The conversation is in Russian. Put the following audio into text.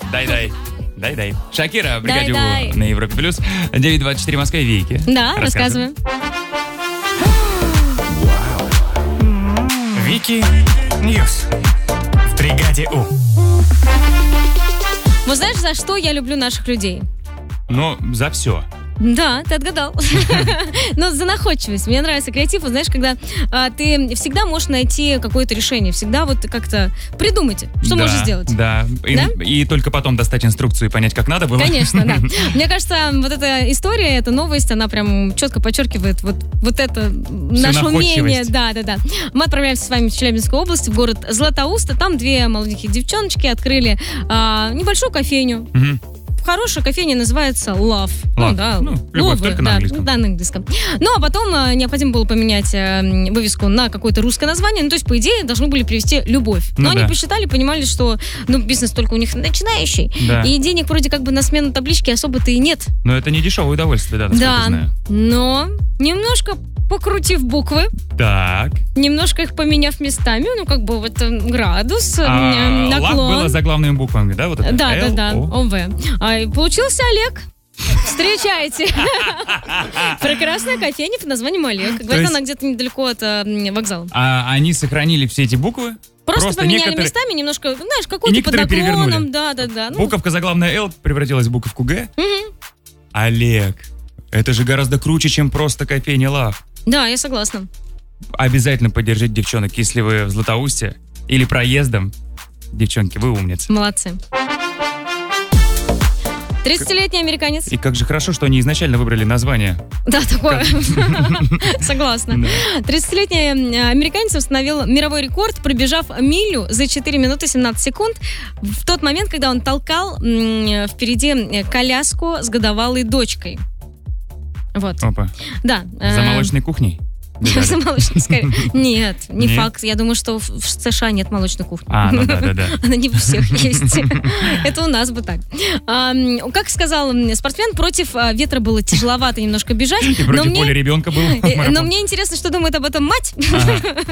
Дай. Шакира, бригаде Дай. У на Европе плюс. 9:24 в Москве. Вики. Да, рассказываем. Вики Ньюс в бригаде У. Вот знаешь, за что я люблю наших людей? Но за все. Да, ты отгадал. Но за находчивость. Мне нравится креатив. Вот знаешь, когда ты всегда можешь найти какое-то решение. Всегда вот как-то придумайте, что можешь сделать. Да. И только потом достать инструкцию и понять, как надо было. Конечно, да. Мне кажется, вот эта история, эта новость, она прям четко подчеркивает вот это наше умение. Да. Мы отправляемся с вами в Челябинскую область, в город Златоуст. Там две молоденькие девчоночки открыли небольшую кофейню. Хорошая кофейня называется Love. Любовь, только на английском. Да, на английском. Ну, а потом необходимо было поменять вывеску на какое-то русское название. Ну, то есть, по идее, должны были привести любовь. Но они посчитали, понимали, что бизнес только у них начинающий. Да. И денег вроде как бы на смену таблички особо-то и нет. Но это не дешевое удовольствие, да, насколько я знаю. Но немножко покрутив буквы, Так. немножко их поменяв местами, вот градус, наклон. Лав было за главными буквами, да? Вот это Да, Л, О. ОВ. И получился Олег. Встречайте. Прекрасная кофейня под названием Олег. Говорит, она где-то недалеко от вокзала. А они сохранили все эти буквы? Просто поменяли местами немножко, знаешь, какой-то под наклоном. Да. Буковка заглавная Л превратилась в буковку Г? Олег. Это же гораздо круче, чем просто кофейня Лав. Да, я согласна. Обязательно поддержите девчонок, если вы в Златоусте или проездом. Девчонки, вы умницы. Молодцы. 30-летний американец. И как же хорошо, что они изначально выбрали название. Да, такое. Согласна. 30-летний американец установил мировой рекорд, пробежав милю за 4 минуты 17 секунд в тот момент, когда он толкал впереди коляску с годовалой дочкой. Опа. Да. За молочной кухней? За молочной, скорее. Нет, не факт. Я думаю, что в США нет молочной кухни. Да. Она не у всех есть. Это у нас бы так. Как сказал спортсмен, против ветра было тяжеловато немножко бежать. И против воли ребенка был. Но мне интересно, что думает об этом мать.